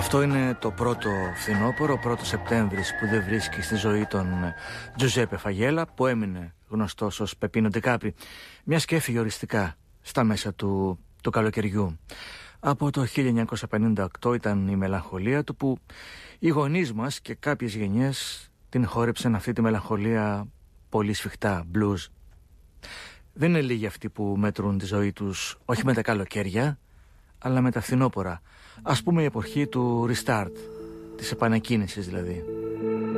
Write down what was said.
Αυτό είναι το πρώτο φθινόπωρο, 1ο Σεπτέμβρης, που δεν βρίσκει στη ζωή τον Τζουζέπε Φαγέλα, που έμεινε γνωστός ως Πεπίνο Ντεκάπρι, μιας και έφυγε οριστικά στα μέσα του καλοκαιριού. Από το 1958 ήταν η μελαγχολία του, που οι γονείς μας και κάποιες γενιές την χόρεψαν αυτή τη μελαγχολία πολύ σφιχτά, blues. Δεν είναι λίγοι αυτοί που μέτρουν τη ζωή τους όχι με τα καλοκαίρια, αλλά με τα φθινόπορα. Ας πούμε η εποχή του restart, της επανεκκίνησης δηλαδή.